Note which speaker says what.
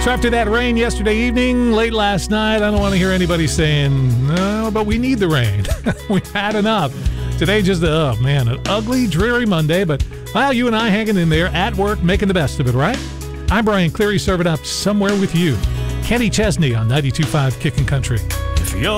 Speaker 1: So after that rain yesterday evening, late last night, I don't want to hear anybody saying, no, but we need the rain. We've had enough. Today just, an ugly, dreary Monday, but, well, you and I hanging in there at work, making the best of it, right? I'm Brian Cleary, serving up Somewhere With You. Kenny Chesney on 92.5 Kickin' Country.